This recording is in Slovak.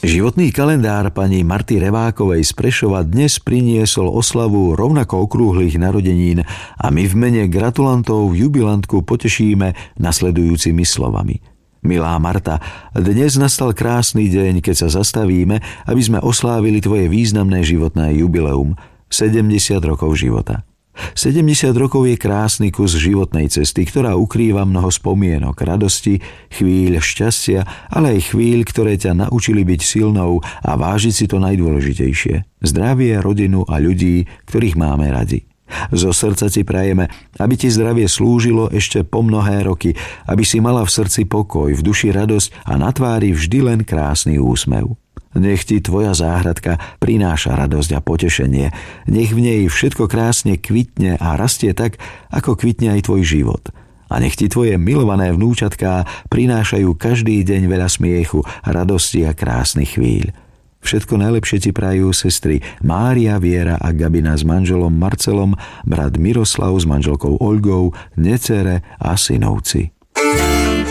Životný kalendár pani Marty Revákovej z Prešova dnes priniesol oslavu rovnako okrúhlych narodenín a my v mene gratulantov jubilantku potešíme nasledujúcimi slovami. Milá Marta, dnes nastal krásny deň, keď sa zastavíme, aby sme oslávili tvoje významné životné jubileum, 70 rokov života. 70 rokov je krásny kus životnej cesty, ktorá ukrýva mnoho spomienok, radosti, chvíľ šťastia, ale aj chvíľ, ktoré ťa naučili byť silnou a vážiť si to najdôležitejšie. Zdravie, rodinu a ľudí, ktorých máme radi. Zo srdca ti prajeme, aby ti zdravie slúžilo ešte po mnohé roky, aby si mala v srdci pokoj, v duši radosť a na tvári vždy len krásny úsmev. Nech ti tvoja záhradka prináša radosť a potešenie. Nech v nej všetko krásne kvitne a rastie tak, ako kvitne aj tvoj život. A nech ti tvoje milované vnúčatká prinášajú každý deň veľa smiechu, radosti a krásnych chvíľ. Všetko najlepšie ti prajú sestry Mária, Viera a Gabina s manželom Marcelom, brat Miroslav s manželkou Olgou, necere a synovci.